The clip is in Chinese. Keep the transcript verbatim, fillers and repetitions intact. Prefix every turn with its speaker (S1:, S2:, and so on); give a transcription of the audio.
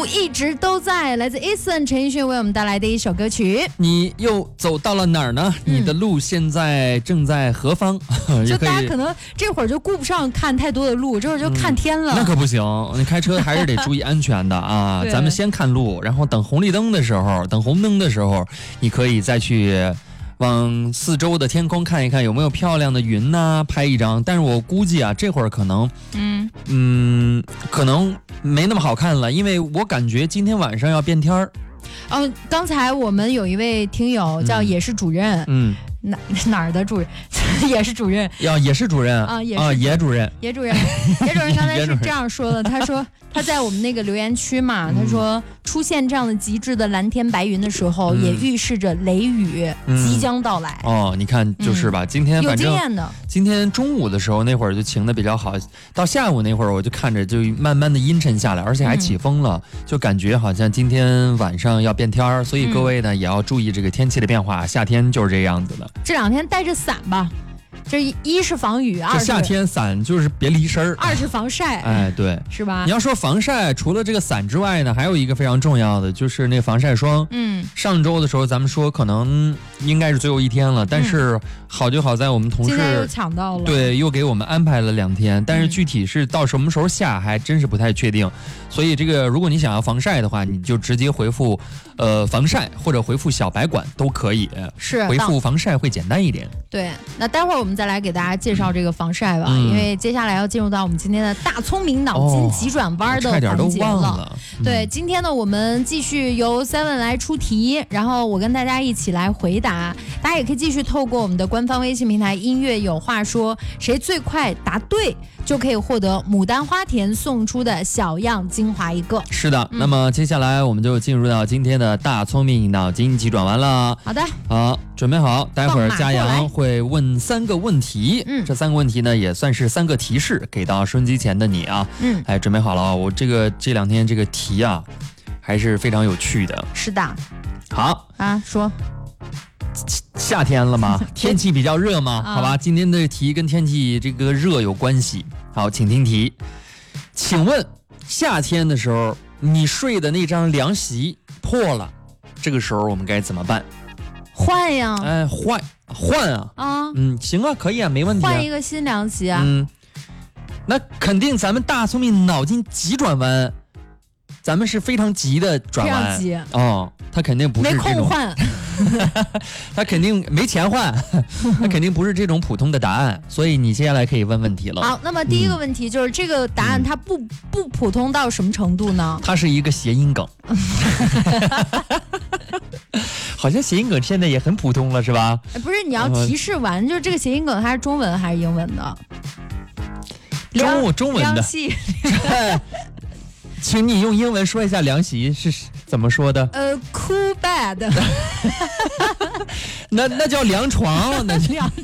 S1: 路一直都在，来自 Eason 陈奕迅为我们带来的一首歌曲。
S2: 你又走到了哪儿呢？你的路现在正在何方？
S1: 嗯、就大家可能这会儿就顾不上看太多的路，这会儿就看天了、
S2: 嗯。那可不行，你开车还是得注意安全的啊！咱们先看路，然后等红绿灯的时候，等红灯的时候，你可以再去往四周的天空看一看有没有漂亮的云呐、啊，拍一张。但是我估计啊，这会儿可能，嗯嗯，可能没那么好看了，因为我感觉今天晚上要变天儿。
S1: 哦，刚才我们有一位听友叫也是主任，嗯。哪哪儿的主任？也是主任
S2: 呀，也是主任啊，
S1: 也
S2: 是啊，也主任，
S1: 也主任，也主任刚才是这样说的，他说他在我们那个留言区嘛，他说出现这样的极致的蓝天白云的时候，嗯、也预示着雷雨即将到来。
S2: 嗯、哦，你看就是吧，嗯、今天反正
S1: 有经验的，
S2: 今天中午的时候那会儿就晴的比较好，到下午那会儿我就看着就慢慢的阴沉下来，而且还起风了，嗯、就感觉好像今天晚上要变天儿，所以各位呢、嗯、也要注意这个天气的变化，夏天就是这样子的。
S1: 这两天带着伞吧，这一是防雨，二是
S2: 夏天伞就是别离身儿，
S1: 二是防晒。
S2: 哎，对，
S1: 是吧？
S2: 你要说防晒，除了这个伞之外呢，还有一个非常重要的，就是那防晒霜。嗯，上周的时候咱们说可能应该是最后一天了，但是好就好在我们同事
S1: 今天又抢到了，
S2: 对，又给我们安排了两天，但是具体是到什么时候下还真是不太确定。所以这个如果你想要防晒的话，你就直接回复呃防晒或者回复小白管都可以，
S1: 是
S2: 回复防晒会简单一点。
S1: 对，那待会儿我们再来给大家介绍这个防晒吧，嗯、因为接下来要进入到我们今天的大聪明脑筋急转弯的环节了。
S2: 哦、差点都忘了。
S1: 嗯、对，今天呢我们继续由 Seven 来出题，然后我跟大家一起来回答。大家也可以继续透过我们的官方微信平台音乐有话说，谁最快答对就可以获得牡丹花田送出的小样精华一个。
S2: 是的，嗯、那么接下来我们就进入到今天的大聪明脑筋急转弯了。
S1: 好的，
S2: 好，准备好，待会儿嘉阳会问三个问题，嗯，这三个问题呢也算是三个提示给到收音机前的你啊，嗯，哎，准备好了啊，我这个这两天这个题啊还是非常有趣的。
S1: 是的，
S2: 好
S1: 啊，说。
S2: 夏天了吗？天气比较热吗？好吧，今天的题跟天气这个热有关系。好，请听题。请问夏天的时候，你睡的那张凉席破了，这个时候我们该怎么办？
S1: 换呀！
S2: 哎，换换啊！
S1: 啊，
S2: 嗯，行啊，可以啊，没问题、啊。
S1: 换一个新凉席啊。
S2: 嗯，那肯定咱们大聪明脑筋急转弯，咱们是非常急的转弯。
S1: 非常急
S2: 哦，他肯定不是这种。
S1: 没空换。
S2: 他肯定没钱换，他肯定不是这种普通的答案，所以你接下来可以问问题了。
S1: 好，那么第一个问题就是、嗯、这个答案它不、嗯、不普通到什么程度呢？
S2: 它是一个谐音梗。好像谐音梗现在也很普通了，是吧？
S1: 不是，你要提示完，嗯、就是这个谐音梗它是中文还是英文的？
S2: 中中文的。
S1: 凉席。
S2: 请你用英文说一下凉席是怎么说的？
S1: 呃 ，cool bed
S2: 那那叫凉床，那
S1: 凉